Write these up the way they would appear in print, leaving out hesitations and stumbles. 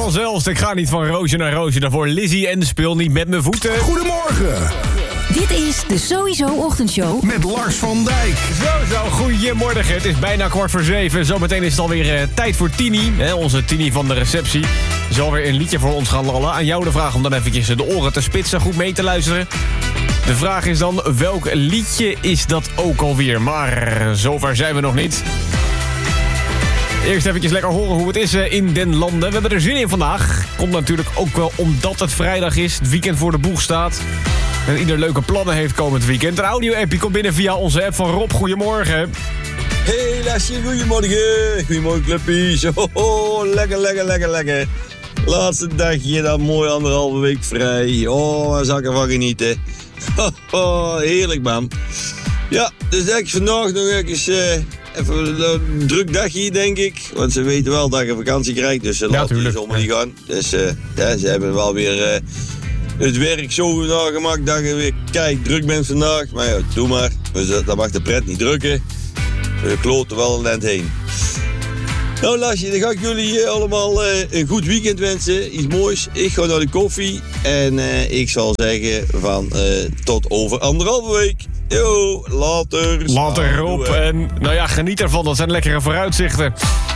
vanzelfs. Ik ga niet van roosje naar roosje. Daarvoor Lizzie en speel niet met mijn voeten. Goedemorgen. Dit is de Sowieso Ochtendshow Met Lars van Dijk. Zo, goedemorgen. Het is bijna 6:15. Zometeen is het alweer tijd voor Tini. Onze Tini van de receptie zal weer een liedje voor ons gaan lallen. Aan jou de vraag om dan eventjes de oren te spitsen, goed mee te luisteren. De vraag is dan, welk liedje is dat ook alweer? Maar zover zijn we nog niet. Eerst eventjes lekker horen hoe het is in den landen. We hebben er zin in vandaag. Komt natuurlijk ook wel omdat het vrijdag is. Het weekend voor de boeg staat. En ieder leuke plannen heeft komend weekend. Een audio-appje komt binnen via onze app van Rob. Goedemorgen. Hey Lasje, goedemorgen. Goedemorgen clubpies. Lekker. Laatste dagje, dan mooi 1,5 week vrij. Oh, waar zal ik ervan genieten. Heerlijk man. Ja, dus denk ik vandaag nog even een druk dagje, denk ik. Want ze weten wel dat je vakantie krijgt, dus ze laten de zomer niet gaan. Dus ze hebben wel weer het werk zo nagemaakt dat je weer druk bent vandaag. Maar ja, doe maar. Dus, dat mag de pret niet drukken. We kloten wel een eind heen. Nou Lasje, dan ga ik jullie allemaal een goed weekend wensen. Iets moois. Ik ga naar de koffie. En ik zal zeggen van tot over 1,5 week. Yo, later. Later Rob. En nou ja, geniet ervan. Dat zijn lekkere vooruitzichten.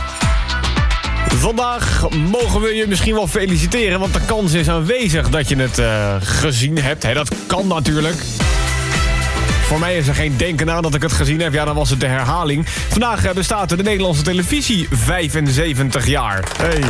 Vandaag mogen we je misschien wel feliciteren, want de kans is aanwezig dat je het gezien hebt. Dat kan natuurlijk. Voor mij is er geen denken aan dat ik het gezien heb. Ja, dan was het de herhaling. Vandaag bestaat de Nederlandse televisie 75 jaar. Hey.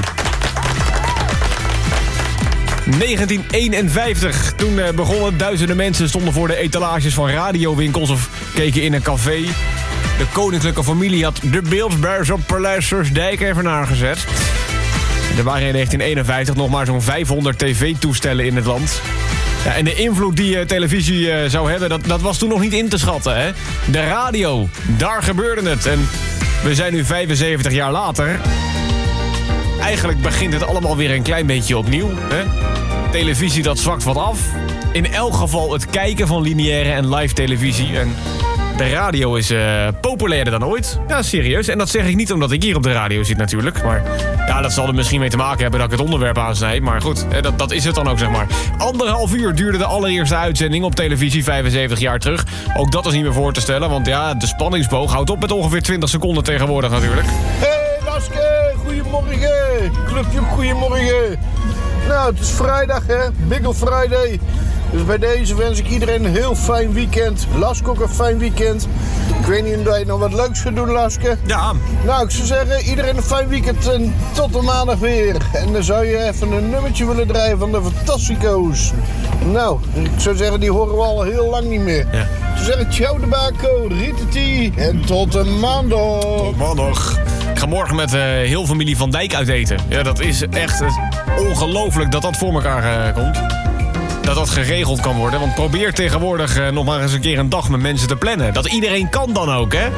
1951. Toen begonnen duizenden mensen stonden voor de etalages van radiowinkels of keken in een café. De koninklijke familie had de beeldsbuis op Paleis Sorsdijk even aangezet. Er waren in 1951 nog maar zo'n 500 tv-toestellen in het land. Ja, en de invloed die televisie zou hebben, dat was toen nog niet in te schatten. Hè? De radio, daar gebeurde het. En we zijn nu 75 jaar later. Eigenlijk begint het allemaal weer een klein beetje opnieuw. Hè? Televisie, dat zwakt wat af. In elk geval het kijken van lineaire en live televisie. En de radio is populairder dan ooit. Ja, serieus. En dat zeg ik niet omdat ik hier op de radio zit natuurlijk. Maar ja, dat zal er misschien mee te maken hebben dat ik het onderwerp aansnijd. Maar goed, dat is het dan ook, zeg maar. 1,5 uur duurde de allereerste uitzending op televisie 75 jaar terug. Ook dat is niet meer voor te stellen. Want ja, de spanningsboog houdt op met ongeveer 20 seconden tegenwoordig natuurlijk. Hey Laske, goedemorgen. Clubje, goedemorgen. Nou, het is vrijdag hè, Biggle Friday. Dus bij deze wens ik iedereen een heel fijn weekend. Laske ook een fijn weekend. Ik weet niet of je nog wat leuks gaat doen, Laske. Ja. Nou, ik zou zeggen, iedereen een fijn weekend en tot de maandag weer. En dan zou je even een nummertje willen draaien van de Fantastico's. Nou, ik zou zeggen, die horen we al heel lang niet meer. Ja. Ik zou zeggen, ciao de bako, ritati en tot de maandag. Tot maandag. Ik ga morgen met heel familie Van Dijk uit eten. Ja, dat is echt ongelooflijk dat dat voor elkaar komt. Dat geregeld kan worden. Want probeer tegenwoordig nog maar eens een keer een dag met mensen te plannen. Dat iedereen kan dan ook, hè?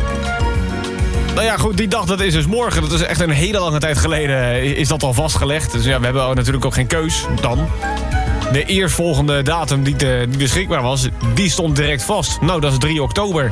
Nou ja, goed, die dag, dat is dus morgen. Dat is echt een hele lange tijd geleden is dat al vastgelegd. Dus ja, we hebben natuurlijk ook geen keus dan. De eerstvolgende datum die beschikbaar was, die stond direct vast. Nou, dat is 3 oktober.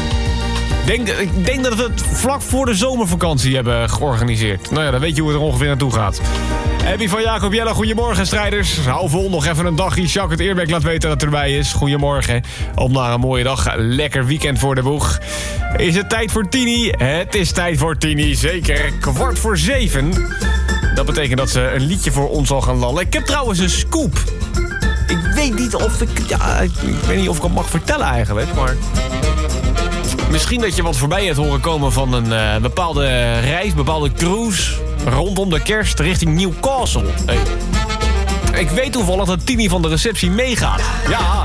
Ik denk dat we het vlak voor de zomervakantie hebben georganiseerd. Nou ja, dan weet je hoe het er ongeveer naartoe gaat. Abby van Jacob Jelle, goedemorgen strijders. Hou vol, nog even een dagje. Jacques het Eerbeek laat weten dat het erbij is. Goedemorgen. Op naar een mooie dag. Lekker weekend voor de boeg. Is het tijd voor Tini? Het is tijd voor Tini, zeker. 6:15. Dat betekent dat ze een liedje voor ons zal gaan lallen. Ik heb trouwens een scoop. Ik weet niet of ik het mag vertellen eigenlijk, maar misschien dat je wat voorbij hebt horen komen van een bepaalde reis, bepaalde cruise rondom de kerst richting Newcastle. Hey. Ik weet toevallig dat Tini van de receptie meegaat. Ja,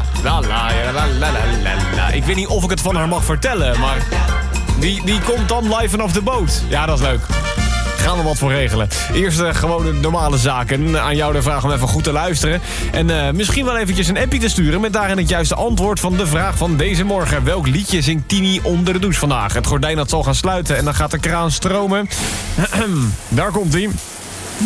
la. Ik weet niet of ik het van haar mag vertellen, maar die komt dan live vanaf de boot. Ja, dat is leuk. Gaan we wat voor regelen. Eerst gewoon de normale zaken. Aan jou de vraag om even goed te luisteren. En misschien wel eventjes een appje te sturen met daarin het juiste antwoord van de vraag van deze morgen. Welk liedje zingt Tini onder de douche vandaag? Het gordijn dat zal gaan sluiten en dan gaat de kraan stromen. Daar komt-ie.